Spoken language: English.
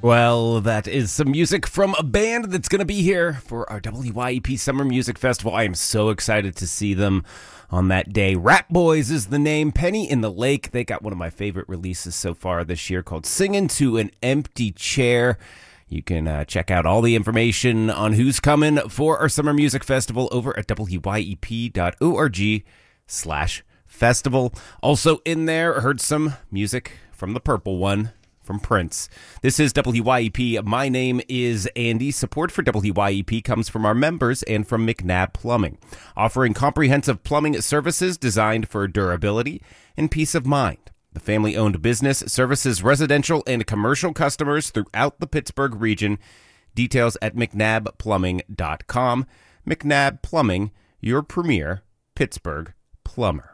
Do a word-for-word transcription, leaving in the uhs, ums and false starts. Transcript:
Well, that is some music from a band that's going to be here for our W Y E P Summer Music Festival. I am so excited to see them on that day. Rat Boys is the name. Penny in the Lake. They got one of my favorite releases so far this year called Singing to an Empty Chair. You can uh, check out all the information on who's coming for our Summer Music Festival over at W Y E P dot org slash festival. Also in there, heard some music from the Purple One. From Prince. This is W Y E P. My name is Andy. Support for W Y E P comes from our members and from McNabb Plumbing, offering comprehensive plumbing services designed for durability and peace of mind. The family-owned business services residential and commercial customers throughout the Pittsburgh region. Details at mcnabb plumbing dot com. McNabb Plumbing, your premier Pittsburgh plumber.